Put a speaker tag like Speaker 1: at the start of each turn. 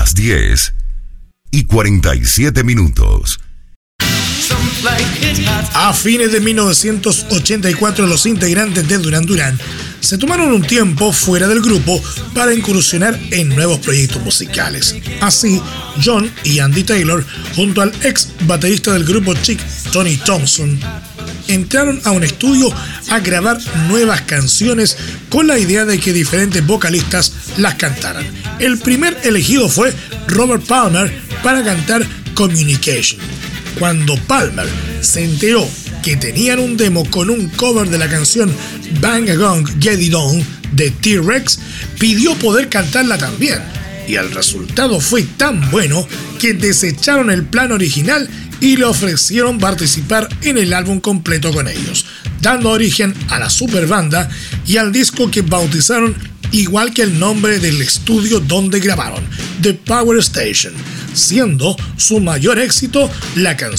Speaker 1: las 10:47.
Speaker 2: A fines de 1984, los integrantes de Duran Duran se tomaron un tiempo fuera del grupo para incursionar en nuevos proyectos musicales. Así, John y Andy Taylor, junto al ex baterista del grupo Chic, Tony Thompson, entraron a un estudio a grabar nuevas canciones con la idea de que diferentes vocalistas las cantaran. El primer elegido fue Robert Palmer para cantar Communication. Cuando Palmer se enteró que tenían un demo con un cover de la canción Bang a Gong Get It On de T-Rex, pidió poder cantarla también, y el resultado fue tan bueno que desecharon el plan original y le ofrecieron participar en el álbum completo con ellos, dando origen a la superbanda y al disco que bautizaron igual que el nombre del estudio donde grabaron, The Power Station, siendo su mayor éxito la canción